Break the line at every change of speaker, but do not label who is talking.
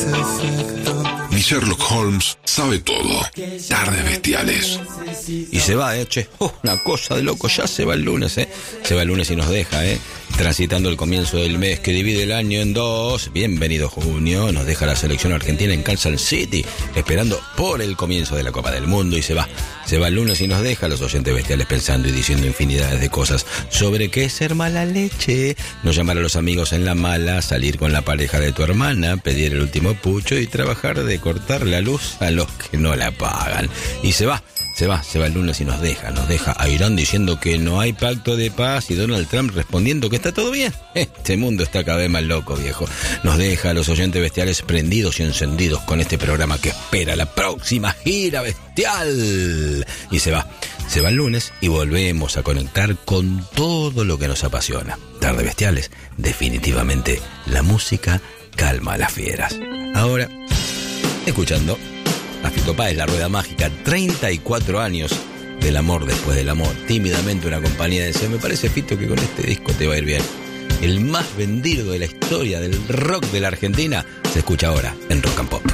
Mi Sherlock Holmes sabe todo. Tardes bestiales.
Y se va, che. Una cosa de loco. Ya se va el lunes, Se va el lunes y nos deja, transitando el comienzo del mes que divide el año en dos. Bienvenido junio. Nos deja la selección argentina en Kansas City, esperando por el comienzo de la Copa del Mundo. Y se va el lunes y nos deja a los oyentes bestiales pensando y diciendo infinidades de cosas sobre qué es ser mala leche, no llamar a los amigos en la mala, salir con la pareja de tu hermana, pedir el último pucho y trabajar de cortar la luz a los que no la pagan. Y se va el lunes y nos deja a Irán diciendo que no hay pacto de paz y Donald Trump respondiendo que está todo bien. Este mundo está cada vez más loco, viejo. Nos deja a los oyentes bestiales prendidos y encendidos con este programa que espera la próxima gira bestial. Y se va el lunes y volvemos a conectar con todo lo que nos apasiona. Tardes bestiales, definitivamente la música calma a las fieras. Ahora, escuchando a Fito Páez, La Rueda Mágica, 34 años del amor después del amor. Tímidamente una compañía de me parece, Fito, que con este disco te va a ir bien. El más vendido de la historia del rock de la Argentina se escucha ahora en Rock and Pop.